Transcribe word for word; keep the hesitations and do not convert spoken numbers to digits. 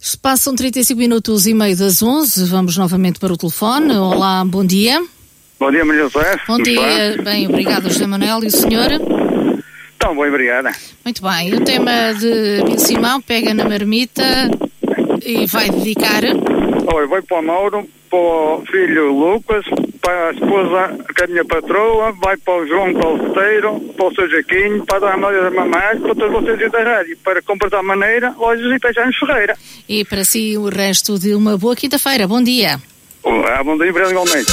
Passam trinta e cinco minutos e meio das onze, vamos novamente para o telefone. Olá, bom dia. Bom dia, Maria José. Bom dia, bem, obrigado, José Manuel. E o senhor? Então, bem, obrigada. Muito bem, o tema de Bill Simão pega na marmita e vai dedicar... Olha, vai para o Mauro, para o filho Lucas, para a esposa, que é a minha patroa, vai para o João Calceteiro, para o seu Jaquinho, para a Dona Maria da Mamãe, para todos vocês da rádio, para completar a maneira, lojas e Peixanos Ferreira. E para si o resto de uma boa quinta-feira. Bom dia. Olá, bom dia, Breno Gomes.